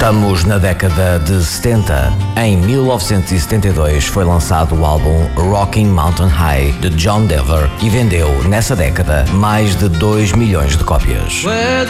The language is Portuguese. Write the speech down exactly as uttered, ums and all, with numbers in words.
Estamos na década de setenta. Em mil novecentos e setenta e dois foi lançado o álbum Rocking Mountain High de John Denver e vendeu, nessa década, mais de dois milhões de cópias.